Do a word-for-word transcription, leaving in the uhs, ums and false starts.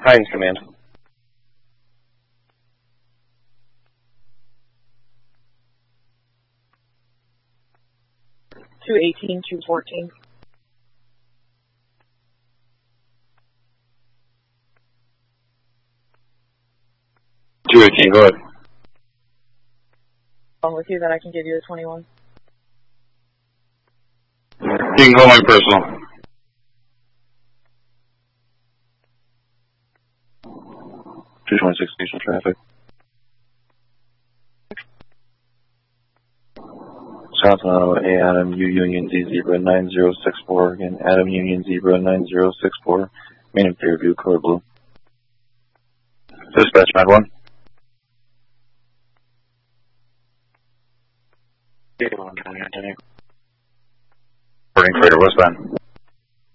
Hi, in command. two eighteen, two fourteen. two eighteen, go ahead. I'm with you that I can give you a twenty-one. You can call my personal. two twenty-six station traffic. South Auto, A Adam, U Union Z Zebra nine zero six four. Again, Adam Union Zebra nine zero six four. Main and Fairview, color blue. Dispatch, Med one. Reporting freighter westbound.